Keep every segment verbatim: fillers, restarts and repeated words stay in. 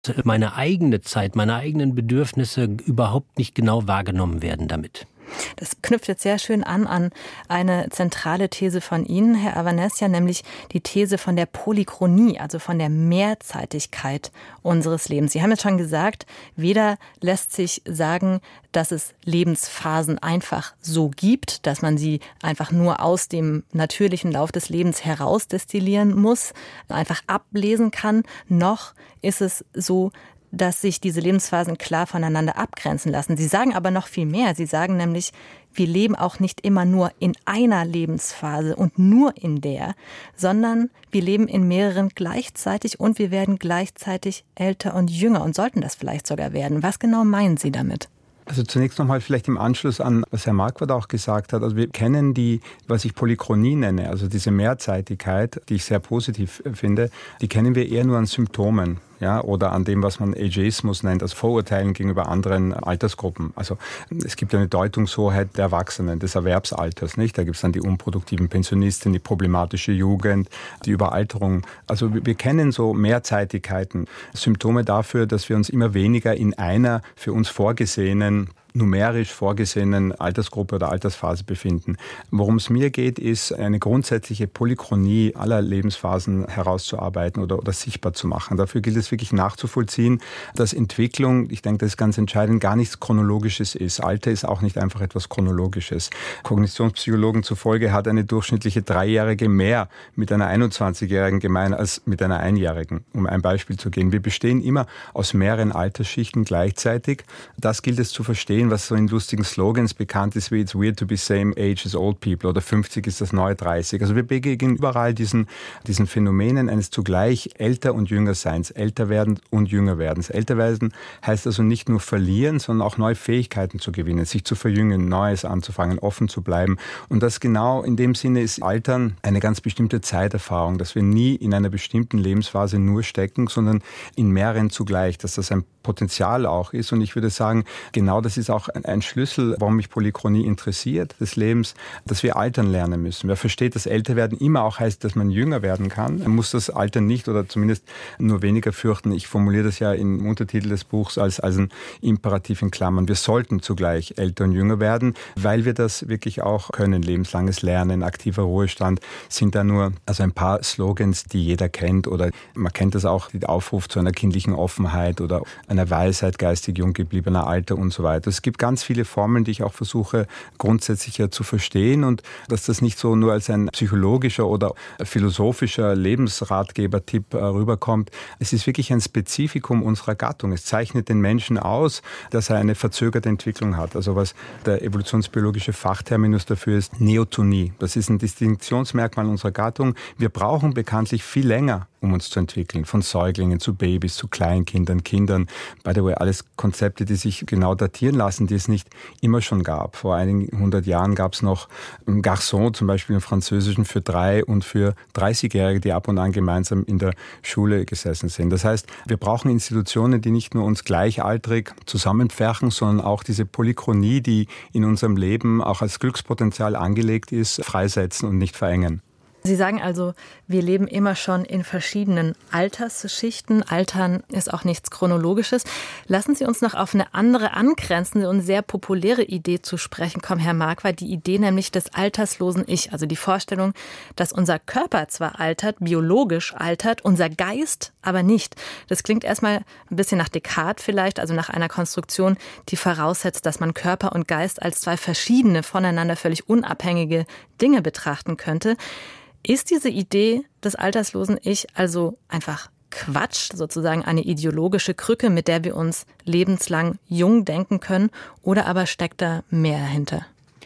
meine eigene Zeit, meine eigenen Bedürfnisse überhaupt nicht genau wahrgenommen werden damit. Das knüpft jetzt sehr schön an an eine zentrale These von Ihnen, Herr Avanesian, nämlich die These von der Polychronie, also von der Mehrzeitigkeit unseres Lebens. Sie haben jetzt schon gesagt, weder lässt sich sagen, dass es Lebensphasen einfach so gibt, dass man sie einfach nur aus dem natürlichen Lauf des Lebens herausdestillieren muss, einfach ablesen kann, noch ist es so, dass sich diese Lebensphasen klar voneinander abgrenzen lassen. Sie sagen aber noch viel mehr. Sie sagen nämlich, wir leben auch nicht immer nur in einer Lebensphase und nur in der, sondern wir leben in mehreren gleichzeitig und wir werden gleichzeitig älter und jünger und sollten das vielleicht sogar werden. Was genau meinen Sie damit? Also zunächst nochmal vielleicht im Anschluss an, was Herr Marquardt auch gesagt hat. Also wir kennen die, was ich Polychronie nenne, also diese Mehrzeitigkeit, die ich sehr positiv finde, die kennen wir eher nur an Symptomen. Ja, oder an dem, was man Ageismus nennt, also Vorurteilen gegenüber anderen Altersgruppen. Also es gibt ja eine Deutungshoheit der Erwachsenen, des Erwerbsalters, nicht? Da gibt es dann die unproduktiven Pensionisten, die problematische Jugend, die Überalterung. Also wir, wir kennen so Mehrzeitigkeiten, Symptome dafür, dass wir uns immer weniger in einer für uns vorgesehenen numerisch vorgesehenen Altersgruppe oder Altersphase befinden. Worum es mir geht, ist eine grundsätzliche Polychronie aller Lebensphasen herauszuarbeiten oder, oder sichtbar zu machen. Dafür gilt es wirklich nachzuvollziehen, dass Entwicklung, ich denke, das ist ganz entscheidend, gar nichts Chronologisches ist. Alter ist auch nicht einfach etwas Chronologisches. Kognitionspsychologen zufolge hat eine durchschnittliche Dreijährige mehr mit einer einundzwanzigjährigen gemein als mit einer Einjährigen, um ein Beispiel zu geben. Wir bestehen immer aus mehreren Altersschichten gleichzeitig. Das gilt es zu verstehen, was so in lustigen Slogans bekannt ist, wie "It's weird to be same age as old people" oder fünfzig ist das neue dreißig. Also wir begegnen überall diesen, diesen Phänomenen eines zugleich älter und jünger Seins, älter werden und jünger werden. Älter werden heißt also nicht nur verlieren, sondern auch neue Fähigkeiten zu gewinnen, sich zu verjüngen, Neues anzufangen, offen zu bleiben. Und das genau in dem Sinne ist Altern eine ganz bestimmte Zeiterfahrung, dass wir nie in einer bestimmten Lebensphase nur stecken, sondern in mehreren zugleich, dass das ein Potenzial auch ist. Und ich würde sagen, genau das ist auch ein Schlüssel, warum mich Polychronie interessiert, des Lebens, dass wir altern lernen müssen. Wer versteht, dass Älterwerden immer auch heißt, dass man jünger werden kann, man muss das Altern nicht oder zumindest nur weniger fürchten. Ich formuliere das ja im Untertitel des Buchs als, als ein Imperativ in Klammern. Wir sollten zugleich älter und jünger werden, weil wir das wirklich auch können. Lebenslanges Lernen, aktiver Ruhestand sind da nur also ein paar Slogans, die jeder kennt, oder man kennt das auch, der Aufruf zu einer kindlichen Offenheit oder einer Weisheit, geistig jung gebliebener Alter und so weiter. Es gibt ganz viele Formeln, die ich auch versuche grundsätzlicher zu verstehen, und dass das nicht so nur als ein psychologischer oder philosophischer Lebensratgeber-Tipp rüberkommt. Es ist wirklich ein Spezifikum unserer Gattung. Es zeichnet den Menschen aus, dass er eine verzögerte Entwicklung hat. Also was der evolutionsbiologische Fachterminus dafür ist, Neotonie. Das ist ein Distinktionsmerkmal unserer Gattung. Wir brauchen bekanntlich viel länger, um uns zu entwickeln. Von Säuglingen zu Babys, zu Kleinkindern, Kindern. By the way, alles Konzepte, die sich genau datieren lassen, die es nicht immer schon gab. Vor einigen hundert Jahren gab es noch ein Garçon, zum Beispiel im Französischen, für drei- und für dreißigjährige, die ab und an gemeinsam in der Schule gesessen sind. Das heißt, wir brauchen Institutionen, die nicht nur uns gleichaltrig zusammenpferchen, sondern auch diese Polychronie, die in unserem Leben auch als Glückspotenzial angelegt ist, freisetzen und nicht verengen. Sie sagen also, wir leben immer schon in verschiedenen Altersschichten. Altern ist auch nichts Chronologisches. Lassen Sie uns noch auf eine andere angrenzende und sehr populäre Idee zu sprechen kommen, Herr Marquardt. Die Idee nämlich des alterslosen Ich. Also die Vorstellung, dass unser Körper zwar altert, biologisch altert, unser Geist aber nicht. Das klingt erstmal ein bisschen nach Descartes vielleicht, also nach einer Konstruktion, die voraussetzt, dass man Körper und Geist als zwei verschiedene, voneinander völlig unabhängige Dinge betrachten könnte. Ist diese Idee des alterslosen Ich also einfach Quatsch, sozusagen eine ideologische Krücke, mit der wir uns lebenslang jung denken können, oder aber steckt da mehr dahinter?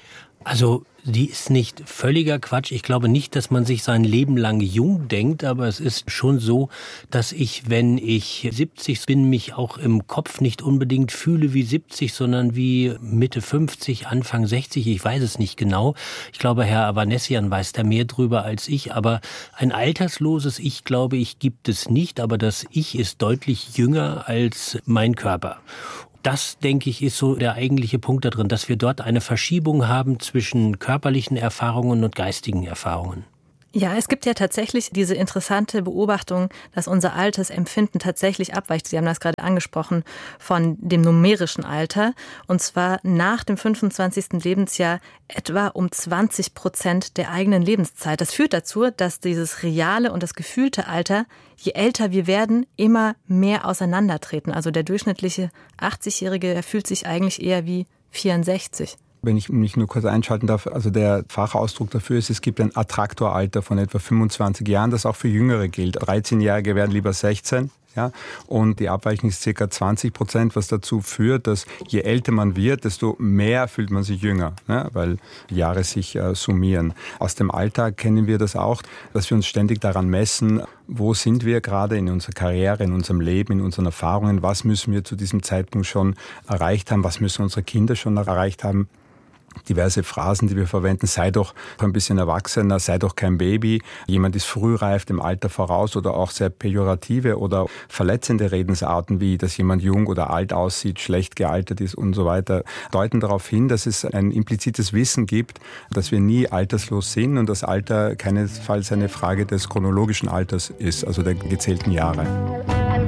Also die ist nicht völliger Quatsch. Ich glaube nicht, dass man sich sein Leben lang jung denkt, aber es ist schon so, dass ich, wenn ich siebzig bin, mich auch im Kopf nicht unbedingt fühle wie siebzig, sondern wie Mitte fünfzig, Anfang sechzig. Ich weiß es nicht genau. Ich glaube, Herr Avanesian weiß da mehr drüber als ich, aber ein altersloses Ich, glaube ich, gibt es nicht, aber das Ich ist deutlich jünger als mein Körper. Das, denke ich, ist so der eigentliche Punkt da drin, dass wir dort eine Verschiebung haben zwischen körperlichen Erfahrungen und geistigen Erfahrungen. Ja, es gibt ja tatsächlich diese interessante Beobachtung, dass unser Altersempfinden tatsächlich abweicht. Sie haben das gerade angesprochen, von dem numerischen Alter. Und zwar nach dem fünfundzwanzigsten Lebensjahr etwa um zwanzig Prozent der eigenen Lebenszeit. Das führt dazu, dass dieses reale und das gefühlte Alter, je älter wir werden, immer mehr auseinandertreten. Also der durchschnittliche achtzigjährige, der fühlt sich eigentlich eher wie vierundsechzig. Wenn ich mich nur kurz einschalten darf, also der Fachausdruck dafür ist, es gibt ein Attraktoralter von etwa fünfundzwanzig Jahren, das auch für Jüngere gilt. dreizehnjährige werden lieber sechzehn. Ja, und die Abweichung ist ca. zwanzig Prozent, was dazu führt, dass je älter man wird, desto mehr fühlt man sich jünger, ne, weil Jahre sich äh, summieren. Aus dem Alltag kennen wir das auch, dass wir uns ständig daran messen, wo sind wir gerade in unserer Karriere, in unserem Leben, in unseren Erfahrungen, was müssen wir zu diesem Zeitpunkt schon erreicht haben, was müssen unsere Kinder schon erreicht haben. Diverse Phrasen, die wir verwenden, sei doch ein bisschen erwachsener, sei doch kein Baby, jemand ist frühreif dem Alter voraus, oder auch sehr pejorative oder verletzende Redensarten wie, dass jemand jung oder alt aussieht, schlecht gealtert ist und so weiter, deuten darauf hin, dass es ein implizites Wissen gibt, dass wir nie alterslos sind und das Alter keinesfalls eine Frage des chronologischen Alters ist, also der gezählten Jahre.